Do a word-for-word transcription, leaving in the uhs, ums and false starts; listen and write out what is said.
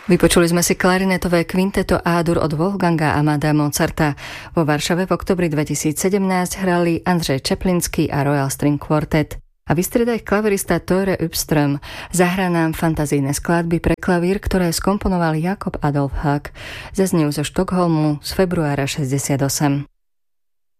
Vypočuli sme si klarinetové kvinteto A-dur od Wolfganga Amadea Mozarta. Vo Varšave v októbri dvetisícsedemnásť hrali Andrzej Čeplinský a Royal String Quartet. A vystrieda ich klavirista Tore Upström. Zahrá nám fantazijné skladby pre klavír, ktoré skomponoval Jakob Adolf Hack. Zaznejú zo Štokholmu z februára šesťdesiatosem.